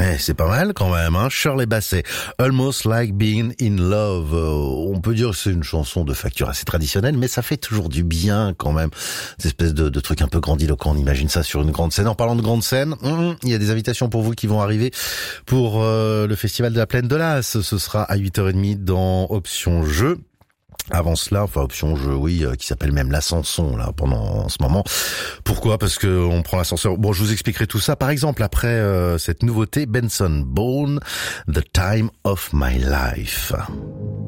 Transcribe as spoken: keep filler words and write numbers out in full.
Eh, c'est pas mal quand même, hein. Shirley Bassey, Almost Like Being in Love. Euh, on peut dire que c'est une chanson de facture assez traditionnelle, mais ça fait toujours du bien quand même. Cette espèce de, de truc un peu grandiloquent, on imagine ça sur une grande scène. En parlant de grande scène, hum, il y a des invitations pour vous qui vont arriver pour euh, le Festival de la Plaine de l'As. Ce sera à huit heures trente dans Option Jeu. Avant cela, enfin option jeu, oui, euh, qui s'appelle même l'ascension là pendant en ce moment. Pourquoi ? Parce que on prend l'ascenseur. Bon, je vous expliquerai tout ça. Par exemple, après euh, cette nouveauté, Benson Bourne, The Time of My Life.